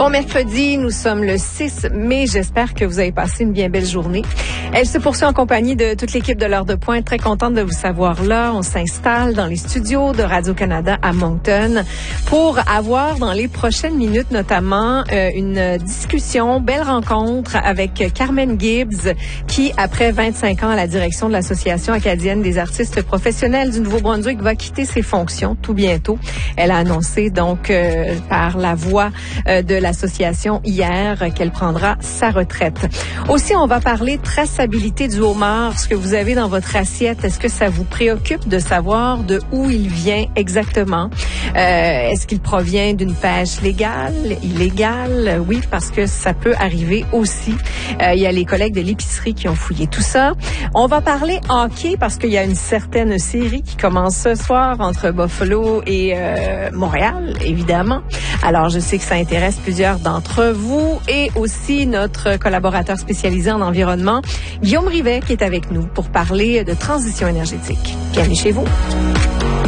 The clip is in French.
Bon mercredi, nous sommes le 6 mai. J'espère que vous avez passé une bien belle journée. Elle se poursuit en compagnie de toute l'équipe de l'heure de pointe. Très contente de vous savoir là. On s'installe dans les studios de Radio-Canada à Moncton pour avoir dans les prochaines minutes notamment une discussion, belle rencontre avec Carmen Gibbs qui, après 25 ans à la direction de l'Association acadienne des artistes professionnels du Nouveau-Brunswick, va quitter ses fonctions tout bientôt. Elle a annoncé donc par la voix de l'association hier qu'elle prendra sa retraite. Aussi, on va parler traçabilité du homard, ce que vous avez dans votre assiette. Est-ce que ça vous préoccupe de savoir de où il vient exactement? Est-ce qu'il provient d'une pêche légale, illégale? Oui, parce que ça peut arriver aussi. Il y a les collègues de l'épicerie qui ont fouillé tout ça. On va parler hockey parce qu'il y a une certaine série qui commence ce soir entre Buffalo et Montréal, évidemment. Alors, je sais que ça intéresse plusieurs d'entre vous et aussi notre collaborateur spécialisé en environnement, Guillaume Rivet, qui est avec nous pour parler de transition énergétique. Bienvenue chez vous.